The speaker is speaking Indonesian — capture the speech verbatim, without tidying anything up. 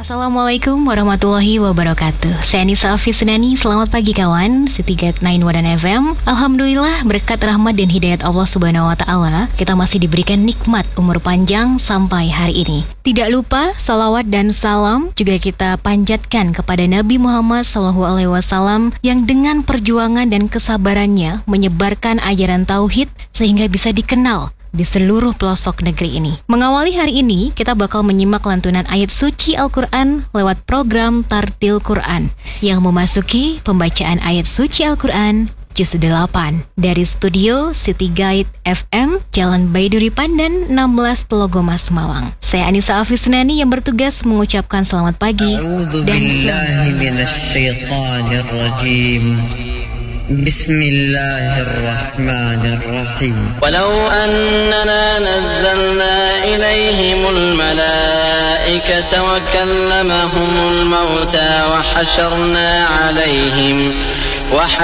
Assalamualaikum warahmatullahi wabarakatuh. Saya Anissa Afisnani. Selamat pagi kawan City Guide sembilan Wadan F M. Alhamdulillah berkat rahmat dan hidayat Allah Subhanahu wa taala, kita masih diberikan nikmat umur panjang sampai hari ini. Tidak lupa salawat dan salam juga kita panjatkan kepada Nabi Muhammad shallallahu alaihi wasallam yang dengan perjuangan dan kesabarannya menyebarkan ajaran tauhid sehingga bisa dikenal di seluruh pelosok negeri ini. Mengawali hari ini, kita bakal menyimak lantunan ayat suci Al-Quran lewat program Tartil Quran yang memasuki pembacaan ayat suci Al-Quran Juz delapan dari studio City Guide F M, Jalan Baiduri Pandan enam belas Telogomas, Malang. Saya Anissa Afisnani yang bertugas mengucapkan selamat pagi dan selamat. بسم الله الرحمن الرحيم ولو أننا نزلنا إليهم الملائكة وكلمهم الموتى وحشرنا عليهم وح